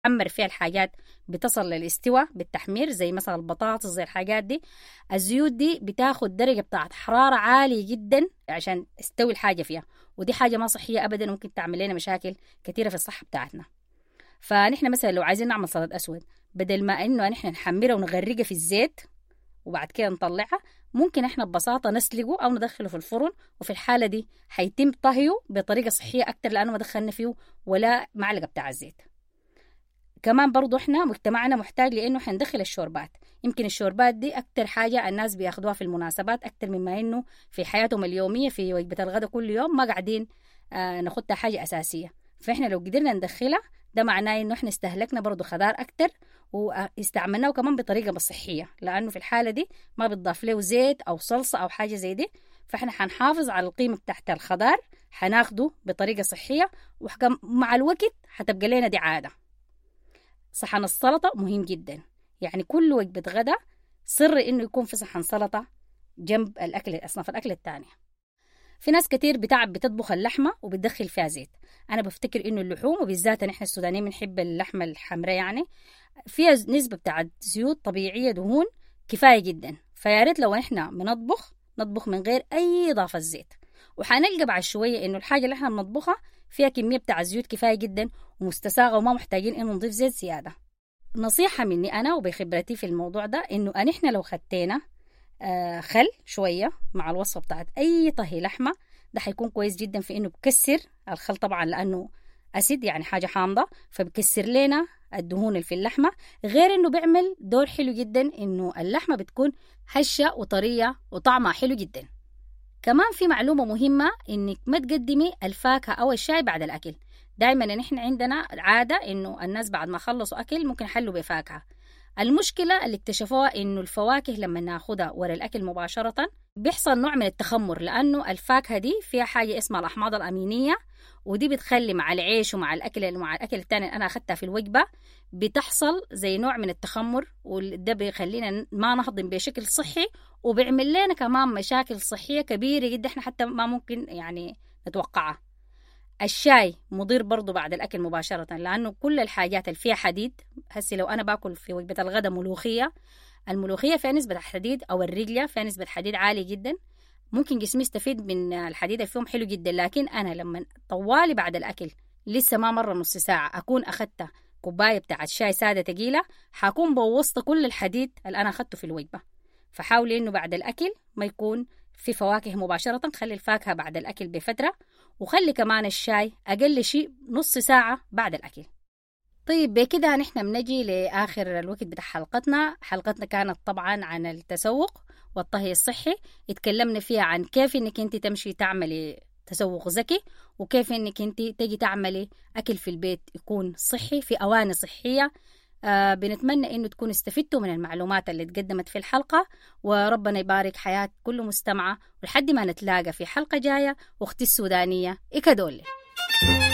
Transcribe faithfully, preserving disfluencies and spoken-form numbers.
بتحمر فيها الحاجات بتصل للاستواء بالتحمير، زي مثلا البطاطس زي الحاجات دي. الزيوت دي بتاخد درجة بتاعت حرارة عالية جدا عشان تستوي الحاجة فيها، ودي حاجة ما صحية أبدا، ممكن تعمل لنا مشاكل كثيرة في الصحة بتاعتنا. فنحن مثلا لو عايزين نعمل سلطة أسود، بدل ما إنه نحن نحمرها ونغرقها في الزيت وبعد كده نطلعها، ممكن احنا ببساطة نسلقه أو ندخله في الفرن، وفي الحالة دي حيتم طهيه بطريقة صحية أكتر لأنه ما دخلنا فيه ولا معلقة بتاع الزيت. كمان برضو احنا مجتمعنا محتاج لأنه حندخل الشوربات. يمكن الشوربات دي أكتر حاجة الناس بياخدوها في المناسبات أكتر مما إنه في حياتهم اليومية في وجبة الغداء كل يوم ما قاعدين آه ناخدها حاجة أساسية. فإحنا لو قدرنا ندخلها ده معناه إنه احنا استهلكنا برضو خضار أكتر واستعملناه كمان بطريقة صحية، لأنه في الحالة دي ما بتضاف له زيت أو صلصة أو حاجة زي دي. فإحنا حنحافظ على القيمة تحت الخضار، حناخده بطريقة صحية، ومع الوقت حتبقى لنا دي عادة. صحن السلطة مهم جدا، يعني كل وجبة غدا سر إنه يكون في صحن سلطة جنب الأكل أصناف الأكل التانية. في ناس كتير بتعب بتطبخ اللحمة وبتدخل فيها زيت. أنا بفتكر إنه اللحوم وبالذات نحن السودانيين بنحب اللحمة الحمراء يعني فيها نسبة بتاعت زيوت طبيعية دهون كفاية جدا. فياريت لو إحنا بنطبخ نطبخ من غير أي إضافة زيت، وحنلقى بعد شوية إنه الحاجة اللي إحنا بنطبخها فيها كمية بتاع الزيوت كفاية جدا ومستساغة وما محتاجين إنه نضيف زيت زيادة. نصيحة مني أنا وبخبرتي في الموضوع ده إنه إحنا لو خدتنا آه خل شوية مع الوصفة بتاعت أي طهي لحمة، ده حيكون كويس جدا في إنه بكسر الخل طبعا لأنه أسيد يعني حاجة حامضة، فبكسر لنا الدهون اللي في اللحمة. غير إنه بيعمل دور حلو جدا إنه اللحمة بتكون هشة وطرية وطعمها حلو جدا. كمان في معلومة مهمة إنك ما تقدمي الفاكهة أو الشاي بعد الأكل. دايما نحن عندنا عادة إنه الناس بعد ما خلصوا أكل ممكن يحلوا بفاكهة. المشكلة اللي اكتشفوها إنه الفواكه لما ناخدها ورا الأكل مباشرة بيحصل نوع من التخمر، لأنه الفاكهة دي فيها حاجة اسمها الأحماض الأمينية، ودي بتخلي مع العيش ومع الأكل مع الأكل التاني اللي أنا أخدتها في الوجبة بتحصل زي نوع من التخمر، وده بيخلينا ما نهضم بشكل صحي وبيعمل لنا كمان مشاكل صحية كبيرة جدا احنا حتى ما ممكن يعني نتوقعها. الشاي مضر برضو بعد الأكل مباشرة، لأنه كل الحاجات اللي فيها حديد، هسي لو أنا باكل في وجبة الغداء ملوخية، الملوخية فيها نسبة حديد أو الرجلة فيها نسبة حديد عالي جدا، ممكن جسمي يستفيد من الحديد اللي فيهم حلو جدا. لكن أنا لما طوالي بعد الأكل لسه ما مرة نص ساعة أكون أخدت كوباية بتاعت شاي سادة تقيلة، حكون بوظت كل الحديد اللي أنا أخدته في الوجبة. فحاولي إنه بعد الأكل ما يكون في فواكه مباشرة، خلي الفاكهة بعد الأكل بفترة، وخلي كمان الشاي أقل شيء نص ساعة بعد الأكل. طيب بكده نحن بنجي لآخر الوقت بتاع حلقتنا. حلقتنا كانت طبعا عن التسوق والطهي الصحي، اتكلمنا فيها عن كيف انك انت تمشي تعملي تسوق ذكي، وكيف انك انت تجي تعملي أكل في البيت يكون صحي في أواني صحية. آه بنتمنى انه تكونوا استفدتوا من المعلومات اللي تقدمت في الحلقة، وربنا يبارك حياة كل مستمعة، ولحد ما نتلاقى في حلقة جاية. واختي السودانية إكادولي.